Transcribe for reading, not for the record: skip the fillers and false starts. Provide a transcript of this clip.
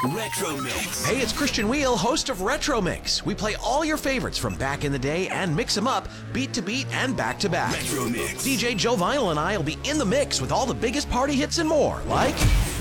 Retro Mix. Hey, it's Christian Wheel, host of Retro Mix. We play all your favorites from back in the day and mix them up, beat to beat and back to back. Retro Mix. DJ Joe Vinyl and I will be in the mix with all the biggest party hits and more, like